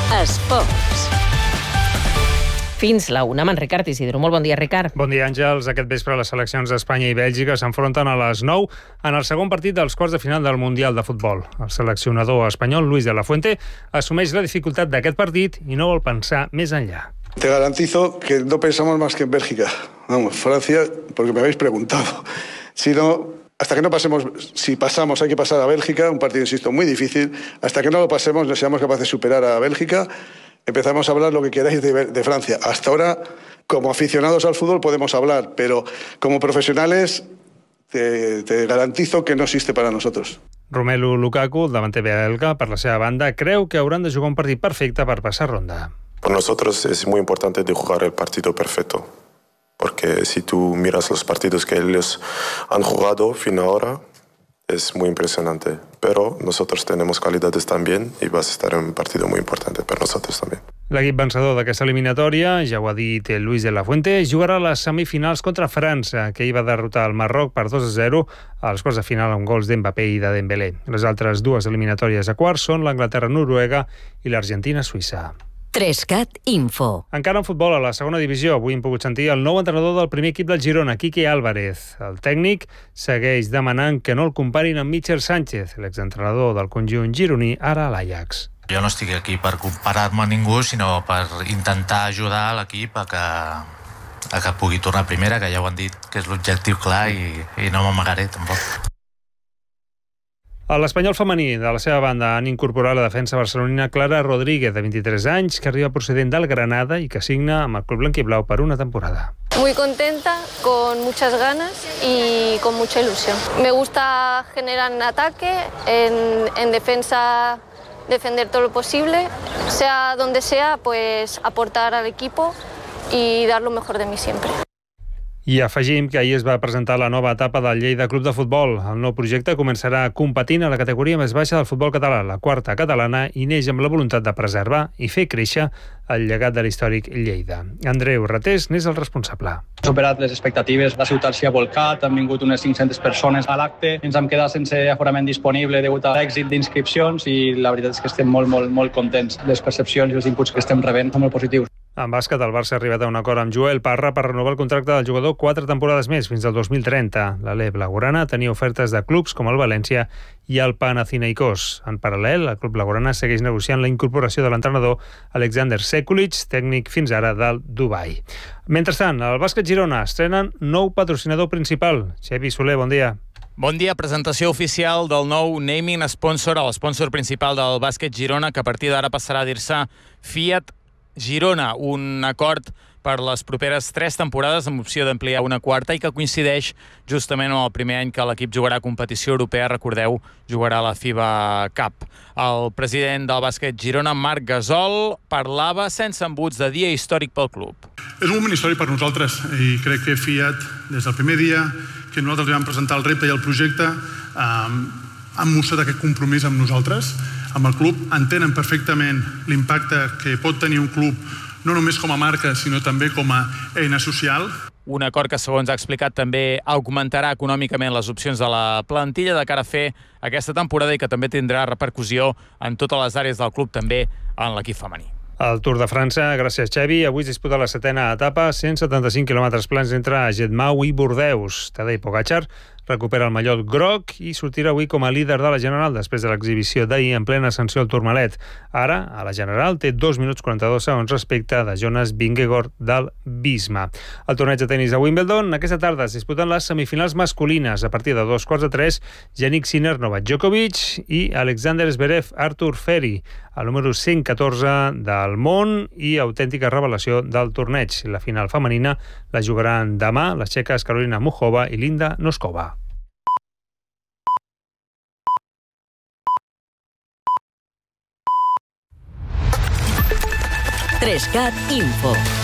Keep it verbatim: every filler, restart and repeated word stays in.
Esports. Fins la una amb en Ricard Isidro. Molt bon dia, Ricard. Bon dia, Àngels. Aquest vespre les seleccions d'Espanya i Bèlgica s'enfronten a les nou en el segon partit dels quarts de final del Mundial de Futbol. El seleccionador espanyol, Luis de la Fuente, assumeix la dificultat d'aquest partit i no vol pensar més enllà. Te garantizo que no pensamos más que en Bélgica. Vamos, Francia, porque me habéis preguntado. Si no, hasta que no pasemos, si pasamos hay que pasar a Bélgica, un partido, insisto, muy difícil. Hasta que no lo pasemos, no seamos capaces de superar a Bélgica, empezamos a hablar lo que queráis de, de Francia. Hasta ahora, como aficionados al fútbol podemos hablar, pero como profesionales te, te garantizo que no existe para nosotros. Romelu Lukaku, el davanter belga, per la seva banda, creu que hauran de jugar un partit perfecte per passar ronda. Para nosotros es muy importante de jugar el partido perfecto, porque si tú miras los partidos que ellos han jugado fin ahora, es muy impresionante. Pero nosotros tenemos calidades también y va a estar un partido muy importante para nosotros también. L'equip vencedor d'aquesta eliminatòria, ja ho ha dit Luis de la Fuente, jugarà a les semifinals contra França, que hi va derrotar el Marroc per dos a zero als quarts de final amb gols d'Mbappé i de Dembélé. Les altres dues eliminatòries a quarts són l'Anglaterra-Noruega i l'Argentina-Suïssa. Trescat Info. Encara en futbol, a la segona divisió, avui hem pogut sentir el nou entrenador del primer equip del Girona, Quique Álvarez. El tècnic segueix demanant que no el comparin amb Michel Sánchez, l'exentrenador del conjunt gironí, ara a l'Ajax. Jo no estic aquí per comparar-me a ningú, sinó per intentar ajudar l'equip a que, a que pugui tornar a primera, que ja ho han dit, que és l'objectiu clar i, i no m'amagaré tampoc. A l'Espanyol femení, de la seva banda, han incorporat la defensa barcelonina Clara Rodríguez, de veintitrés anys, que arriba procedent del Granada i que signa amb el club blanquiblau per una temporada. Muy contenta, con muchas ganas y con mucha ilusión. Me gusta generar en ataque, en, en defensa, defender todo lo posible, sea donde sea, pues aportar al equipo y dar lo mejor de mí siempre. I afegim que ahir es va presentar la nova etapa del Lleida Club de Futbol. El nou projecte començarà competint a la categoria més baixa del futbol català, la quarta catalana, i neix amb la voluntat de preservar i fer créixer el llegat de l'històric Lleida. Andreu Ratés n'és el responsable. Hem superat les expectatives, la ciutat s'hi ha volcat, han vingut unes cinc-centes persones a l'acte, ens hem quedat sense aforament disponible degut a l'èxit d'inscripcions i la veritat és que estem molt, molt, molt contents. Les percepcions i els inputs que estem rebent són molt positius. En bàsquet, el Barça ha arribat a un acord amb Joel Parra per renovar el contracte del jugador quatre temporades més, fins al dos mil trenta. L'Alep blaugrana tenia ofertes de clubs com el València i el Panathinaikos. En paral·lel, el club blaugrana segueix negociant la incorporació de l'entrenador Alexander Sekulic, tècnic fins ara del Dubai. Mentrestant, al bàsquet Girona estrenen nou patrocinador principal. Xevi Soler, bon dia. Bon dia, presentació oficial del nou naming sponsor, el sponsor principal del bàsquet Girona, que a partir d'ara passarà a dir-se Fiat Girona, un acord per les properes tres temporades amb opció d'ampliar una quarta i que coincideix justament amb el primer any que l'equip jugarà a competició europea, recordeu, jugarà a la FIBA Cup. El president del bàsquet Girona, Marc Gasol, parlava sense embuts de dia històric pel club. És un moment històric per nosaltres i crec que Fiat, des del primer dia que nosaltres li vam presentar el repte i el projecte, eh, han mostrat aquest compromís amb nosaltres, amb el club, entenen perfectament l'impacte que pot tenir un club no només com a marca, sinó també com a eina social. Un acord que, segons ha explicat, també augmentarà econòmicament les opcions de la plantilla de cara a fer aquesta temporada i que també tindrà repercussió en totes les àrees del club, també en l'equip femení. El Tour de França, gràcies Xavi, avui es disputa la setena etapa, cent setanta-cinc quilòmetres plans entre Getmau i Bordeus. Tadej Pogačar recupera el mallot groc i sortirà avui com a líder de la General després de l'exhibició d'ahir en plena ascensió al Tourmalet. Ara, a la General, té dos minuts quaranta-dos segons respecte de Jonas Vingegaard del Visma. El torneig de tenis de Wimbledon, aquesta tarda es disputen les semifinals masculines. A partir de dos quarts de tres, Jannik Sinner, Novak Djokovic i Alexander Zverev, Artur Feri, el número cent catorze del món i autèntica revelació del torneig. La final femenina la jugaran demà les txeques Karolina Muchova i Linda Noskova. Trescat Info.